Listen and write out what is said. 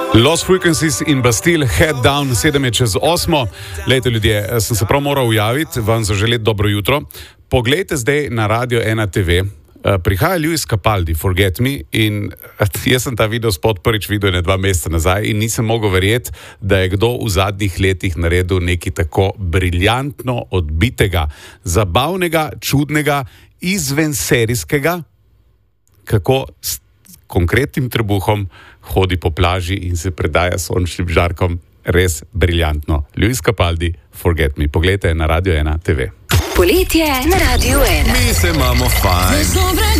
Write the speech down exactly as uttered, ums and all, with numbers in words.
Lost Frequencies in Bastille, Head Down, sedem je čez osmo. Lejte ljudje, sem se prav moral javiti, vam zaželeti dobro jutro. Poglejte zdaj na Radio ena te ve, prihaja Lewis Capaldi, Forget Me, in jaz sem ta video spot prvič videl ne dva meseca nazaj in nisem mogel verjeti, da je kdo v zadnjih letih naredil nekaj tako briljantno odbitega, zabavnega, čudnega, izvenserijskega, kako s konkretnim trebuhom hodi po plaži in se predaja sončnim žarkom. Res briljantno. Lewis Capaldi, Forget Me. Poglejte na Radio ena te ve. Poletje na Radio ena. Mi se imamo fajn.